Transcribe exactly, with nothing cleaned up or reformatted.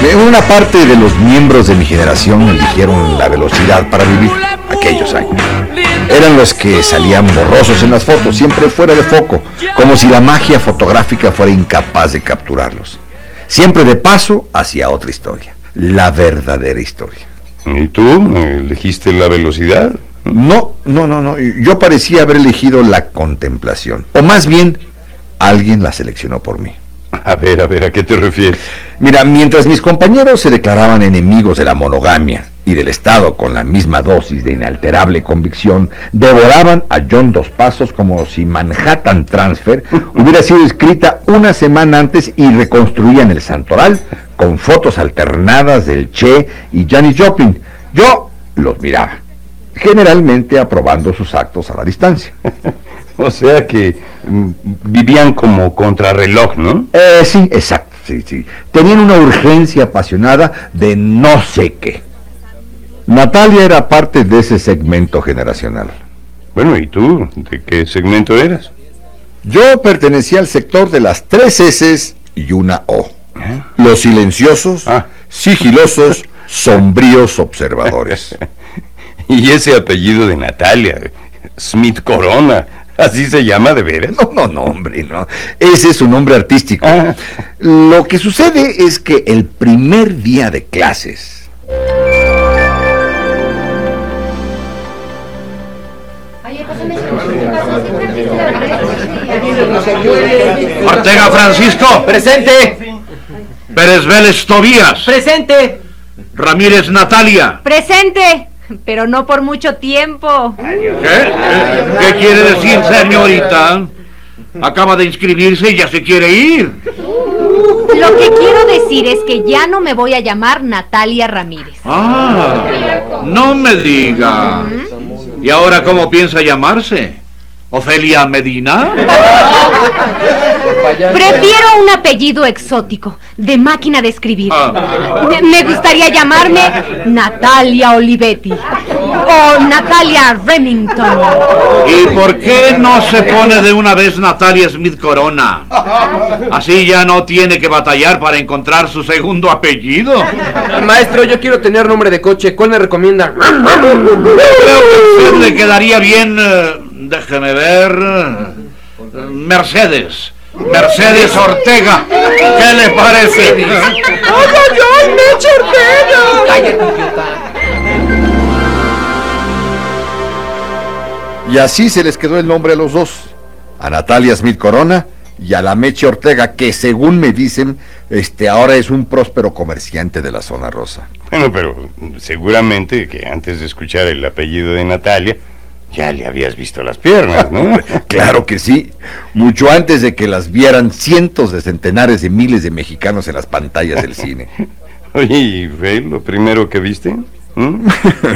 Eh, una parte de los miembros de mi generación eligieron la velocidad para vivir aquellos años. Eran los que salían borrosos en las fotos, siempre fuera de foco, como si la magia fotográfica fuera incapaz de capturarlos. Siempre de paso hacia otra historia, la verdadera historia. ¿Y tú? ¿Elegiste la velocidad? No, no, no, no. Yo parecía haber elegido la contemplación. O más bien, alguien la seleccionó por mí. A ver, a ver, ¿a qué te refieres? Mira, mientras mis compañeros se declaraban enemigos de la monogamia y del Estado con la misma dosis de inalterable convicción, devoraban a John Dos Pasos como si Manhattan Transfer hubiera sido escrita una semana antes y reconstruían el santoral con fotos alternadas del Che y Janis Joplin. Yo los miraba, generalmente aprobando sus actos a la distancia. O sea que mm, vivían como contrarreloj, ¿no? Eh, sí, exacto, sí, sí. Tenían una urgencia apasionada de no sé qué. Natalia era parte de ese segmento generacional. Bueno, ¿y tú? ¿De qué segmento eras? Yo pertenecía al sector de las tres S y una O. ¿Eh? Los silenciosos, Ah. sigilosos, sombríos observadores. Y ese apellido de Natalia, Smith Corona, ¿así se llama de veras? No, no, no, hombre, no. Ese es su nombre artístico. Ah. Lo que sucede es que el primer día de clases... Ortega Francisco. ¡Presente! Pérez Vélez Tobías. ¡Presente! Ramírez Natalia. Presente, pero no por mucho tiempo. ¿Qué? ¿Qué, qué quiere decir, señorita? Acaba de inscribirse y ya se quiere ir. Lo que quiero decir es que ya no me voy a llamar Natalia Ramírez. Ah, no me diga. ¿Y ahora cómo piensa llamarse? ¿Ofelia Medina? Prefiero un apellido exótico, de máquina de escribir. Ah. Me, me gustaría llamarme Natalia Olivetti o Natalia Remington. ¿Y por qué no se pone de una vez Natalia Smith Corona? Así ya no tiene que batallar para encontrar su segundo apellido. Maestro, yo quiero tener nombre de coche. ¿Cuál me recomienda? Creo que a usted le quedaría bien, eh, déjeme ver, eh, Mercedes. Mercedes Ortega. ¿Qué le parece? ¡Ay, ay, ay! ¡Meche Ortega! ¡Cállate, idiota! Y así se les quedó el nombre a los dos, a Natalia Smith Corona y a la Meche Ortega, que según me dicen, este ahora es un próspero comerciante de la zona rosa. Bueno, pero seguramente que antes de escuchar el apellido de Natalia, ya le habías visto las piernas, ¿no? Claro que sí, mucho antes de que las vieran cientos de centenares de miles de mexicanos en las pantallas del cine. Oye, ¿y fue lo primero que viste? ¿Mm?